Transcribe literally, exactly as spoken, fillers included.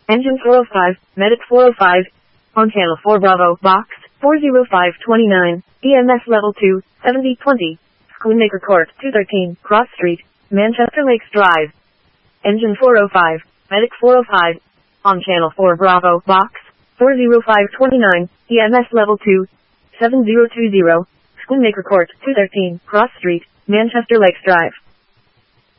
Engine four oh five, Medic four oh five, on Channel four Bravo, Box four oh five two nine, E M S Level two, seventy twenty, Schoonmaker Court, two thirteen, Cross Street, Manchester Lakes Drive. Engine four oh five, Medic four oh five, on Channel four Bravo, Box four oh five two nine, E M S Level two, seven zero two zero, Schoonmaker Court, two thirteen, Cross Street, Manchester Lakes Drive.